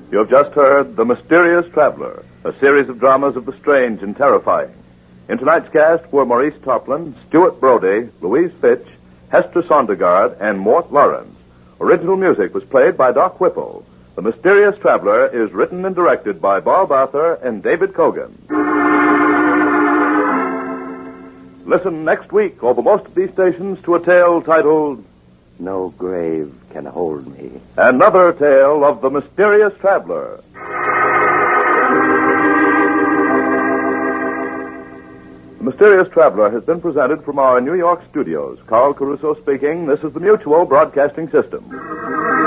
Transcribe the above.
You have just heard The Mysterious Traveler, a series of dramas of the strange and terrifying. In tonight's cast were Maurice Tarplin, Stuart Brody, Louise Fitch, Hester Sondergaard, and Mort Lawrence. Original music was played by Doc Whipple. The Mysterious Traveler is written and directed by Bob Arthur and David Kogan. Listen next week over most of these stations to a tale titled No Grave Can Hold Me. Another Tale of the Mysterious Traveler. The Mysterious Traveler has been presented from our New York studios. Carl Caruso speaking. This is the Mutual Broadcasting System.